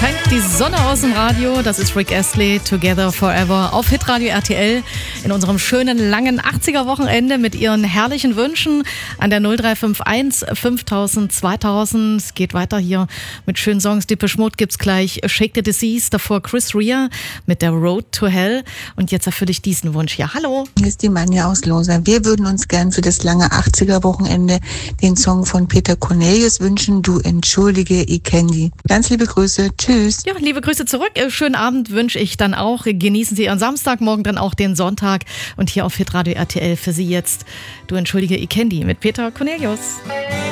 scheint die Sonne aus dem Radio. Das ist Rick Astley, Together Forever auf Hitradio RTL in unserem schönen, langen 80er-Wochenende mit ihren herrlichen Wünschen an der 0351 5000 2000. Es geht weiter hier mit schönen Songs. Depeche Mode gibt's gleich, Shake the Disease, davor Chris Rea mit der Road to Hell. Und jetzt erfülle ich diesen Wunsch hier. Hallo. Hier ist die Manja aus Loser. Wir würden uns gern für das lange 80er-Wochenende den Song von Peter Cornelius wünschen, Du entschuldige, ich kenn die. Ganz liebe Grüße. Tschüss. Ja, liebe Grüße zurück. Schönen Abend wünsche ich dann auch. Genießen Sie Ihren Samstag, morgen dann auch den Sonntag. Und hier auf Hitradio RTL für Sie jetzt Du entschuldige, ich kenn die mit Peter Cornelius.